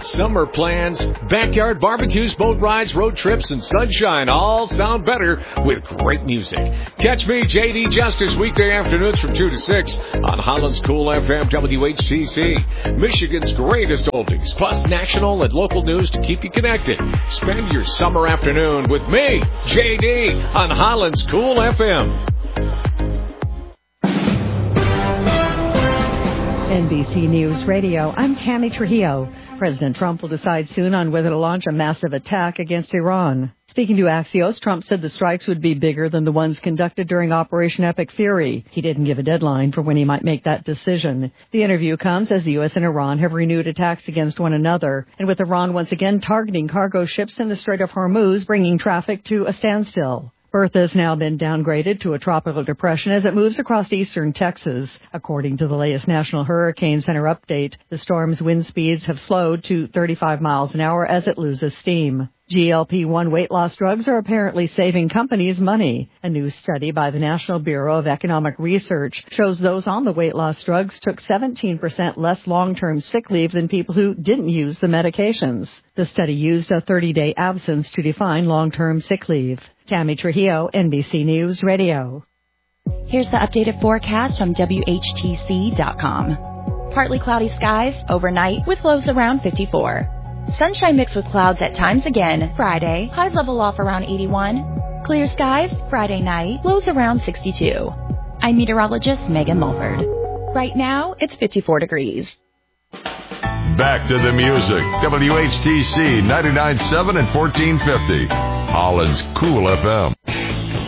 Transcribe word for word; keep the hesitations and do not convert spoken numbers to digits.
Summer plans, backyard barbecues, boat rides, road trips, and sunshine all sound better with great music. Catch me, J D Justice, weekday afternoons from two to six on Holland's Cool F M W H T C. Michigan's greatest oldies, plus national and local news to keep you connected. Spend your summer afternoon with me, J D, on Holland's Cool F M. N B C News Radio, I'm Tammy Trujillo. President Trump will decide soon on whether to launch a massive attack against Iran. Speaking to Axios, Trump said the strikes would be bigger than the ones conducted during Operation Epic Fury. He didn't give a deadline for when he might make that decision. The interview comes as the U S and Iran have renewed attacks against one another, and with Iran once again targeting cargo ships in the Strait of Hormuz, bringing traffic to a standstill. Bertha has now been downgraded to a tropical depression as it moves across eastern Texas. According to the latest National Hurricane Center update, the storm's wind speeds have slowed to thirty-five miles an hour as it loses steam. G L P one weight loss drugs are apparently saving companies money. A new study by the National Bureau of Economic Research shows those on the weight loss drugs took seventeen percent less long-term sick leave than people who didn't use the medications. The study used a thirty-day absence to define long-term sick leave. Tammy Trujillo, N B C News Radio. Here's the updated forecast from W H T C dot com. Partly cloudy skies overnight with lows around fifty-four. Sunshine mixed with clouds at times again Friday, highs level off around eighty-one. Clear skies Friday night, lows around sixty-two. I'm meteorologist Megan Mulford. Right now, it's fifty-four degrees. Back to the music. W H T C ninety-nine point seven and fourteen fifty. Holland's Cool F M.